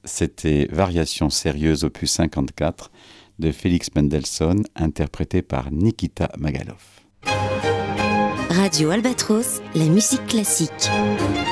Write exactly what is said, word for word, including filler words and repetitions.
c'était Variation sérieuse opus cinquante-quatre de Félix Mendelssohn, interprété par Nikita Magalov. Radio Albatros, la musique classique.